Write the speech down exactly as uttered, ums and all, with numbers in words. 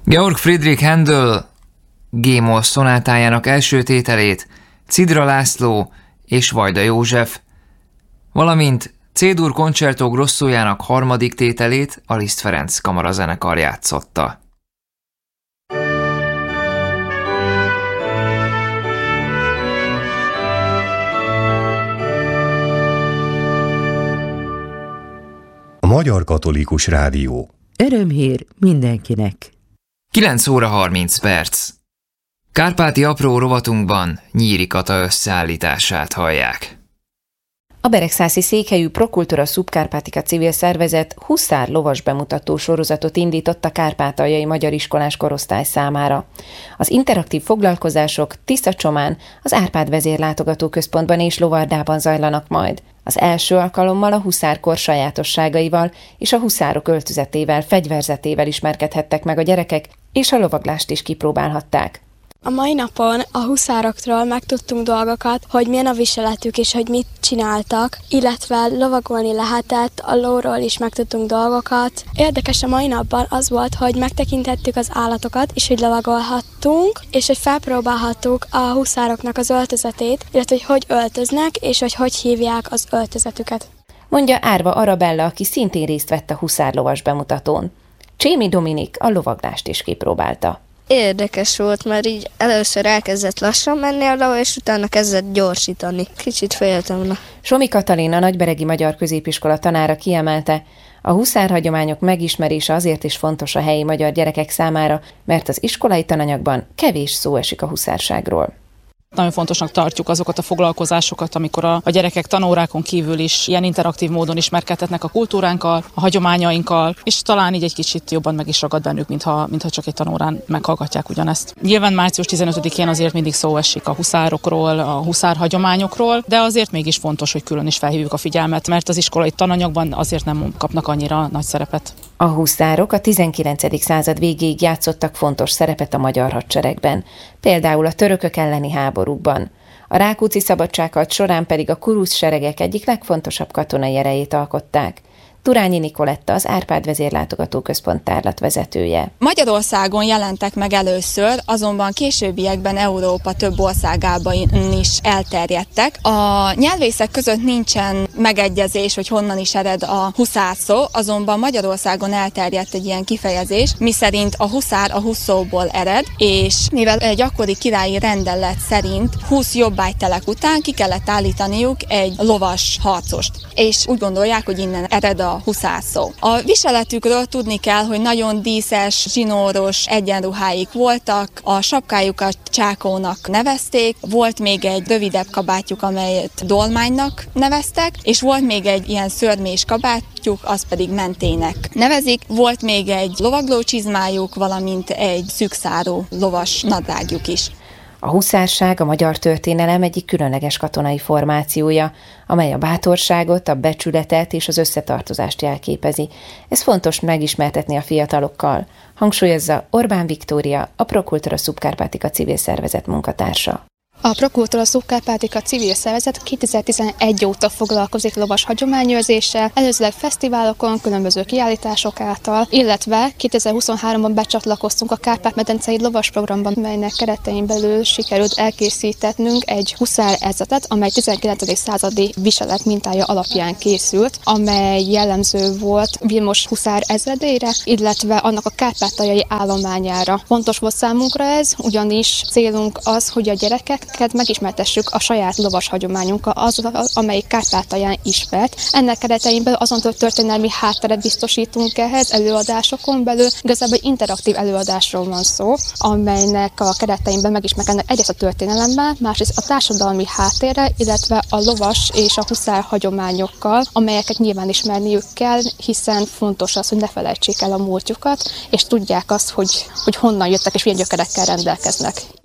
Georg Friedrich Händel G-moll szonátájának első tételét Cidra László és Vajda József, valamint C-dur Concerto Grossojának harmadik tételét a Liszt Ferenc kamarazenekar játszotta. A Magyar Katolikus Rádió. Örömhír mindenkinek. kilenc óra harminc perc. Kárpáti apró rovatunkban Nyíri Kata összeállítását hallják. A beregszászi székhelyű Prokultura Subcarpatica civil szervezet huszár lovas bemutató sorozatot indított a kárpátaljai magyar iskolás korosztály számára. Az interaktív foglalkozások Tiszacsomán, az Árpád vezérlátogatóközpontban és Lovardában zajlanak majd. Az első alkalommal a huszárkor sajátosságaival és a huszárok öltözetével, fegyverzetével ismerkedhettek meg a gyerekek, és a lovaglást is kipróbálhatták. A mai napon a huszároktól megtudtunk dolgokat, hogy milyen a viseletük és hogy mit csináltak, illetve lovagolni lehetett, a lóról is megtudtunk dolgokat. Érdekes a mai napban az volt, hogy megtekinthettük az állatokat, és hogy lovagolhattunk, és hogy felpróbálhattuk a huszároknak az öltözetét, illetve hogy hogy öltöznek, és hogy hogy hívják az öltözetüket. Mondja Árva Arabella, aki szintén részt vett a huszárlovas bemutatón. Csémi Dominik a lovaglást is kipróbálta. Érdekes volt, mert így először elkezdett lassan menni a ló, és utána kezdett gyorsítani. Kicsit féltem. Na. Somi Katalin, a Nagyberegi Magyar Középiskola tanára kiemelte, a huszárhagyományok megismerése azért is fontos a helyi magyar gyerekek számára, mert az iskolai tananyagban kevés szó esik a huszárságról. Nagyon fontosnak tartjuk azokat a foglalkozásokat, amikor a, a gyerekek tanórákon kívül is ilyen interaktív módon ismerkedhetnek a kultúránkkal, a hagyományainkkal, és talán így egy kicsit jobban meg is ragad bennük, mintha, mintha csak egy tanórán meghallgatják ugyanezt. Nyilván március tizenötödikén azért mindig szó esik a huszárokról, a huszár hagyományokról, de azért mégis fontos, hogy külön is felhívjuk a figyelmet, mert az iskolai tananyagban azért nem kapnak annyira nagy szerepet. A huszárok a tizenkilencedik század végéig játszottak fontos szerepet a magyar hadseregben, például a törökök elleni háborúkban. A Rákóczi szabadságharc során pedig a kurusz seregek egyik legfontosabb katonai erejét alkották. Turányi Nikoletta, az Árpád vezérlátogatóközpont tárlatvezetője. Magyarországon jelentek meg először, azonban későbbiekben Európa több országában is elterjedtek. A nyelvészek között nincsen megegyezés, hogy honnan is ered a huszár szó, azonban Magyarországon elterjedt egy ilyen kifejezés, miszerint a huszár a húsz szóból ered, és mivel egy akkori királyi rendelet szerint húsz jobbágytelek után ki kellett állítaniuk egy lovas harcost, és úgy gondolják, hogy innen ered a huszár szó. A viseletükről tudni kell, hogy nagyon díszes, zsinóros egyenruháik voltak, a sapkájukat csákónak nevezték, volt még egy rövidebb kabátjuk, amelyet dolmánynak neveztek, és volt még egy ilyen szörmés kabátjuk, az pedig mentének nevezik, volt még egy lovaglócsizmájuk, valamint egy szűkszárú lovas nadrágjuk is. A huszárság a magyar történelem egyik különleges katonai formációja, amely a bátorságot, a becsületet és az összetartozást jelképezi. Ez fontos megismertetni a fiatalokkal, hangsúlyozza Orbán Viktória, a Prokultura Subcarpatica civil szervezet munkatársa. A Prokultura Subcarpatica civil szervezet kétezer-tizenegy óta foglalkozik lovas hagyományőrzéssel, előzőleg fesztiválokon, különböző kiállítások által, illetve kétezer-huszonháromban becsatlakoztunk a Kárpát-medencei lovas programban, melynek keretein belül sikerült elkészítenünk egy huszár ezredet, amely tizenkilencedik századi viselet mintája alapján készült, amely jellemző volt Vilmos huszár ezredére, illetve annak a kárpátaljai állományára. Fontos volt számunkra ez, ugyanis célunk az, hogy a gyerekek megismertessük a saját lovas hagyományunkkal, az, amelyik Kárpátalján ismert. Ennek keretein belül azon történelmi hátteret biztosítunk ehhez előadásokon belül. Igazából egy interaktív előadásról van szó, amelynek a keretein megismerkednek egyrészt a történelemben, másrészt a társadalmi háttérre, illetve a lovas és a huszár hagyományokkal, amelyeket nyilván ismerniük kell, hiszen fontos az, hogy ne felejtsék el a múltjukat, és tudják azt, hogy, hogy honnan jöttek és milyen gyökerekkel rendelkeznek.